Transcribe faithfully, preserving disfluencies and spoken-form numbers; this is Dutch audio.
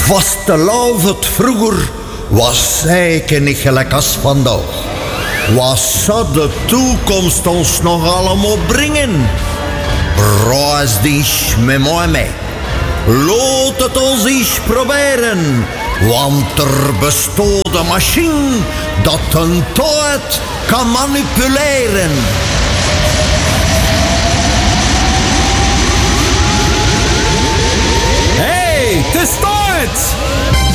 Was te lauw het vroeger, was zeker niet gelijk als vandaag. Wat zou de toekomst ons nog allemaal brengen? Reis dich met mij mee. Laat het ons eens proberen. Want er bestaat een machine dat een tijd kan manipuleren.